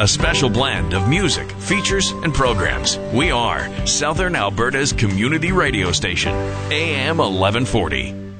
A special blend of music, features, and programs. We are Southern Alberta's community radio station, AM 1140.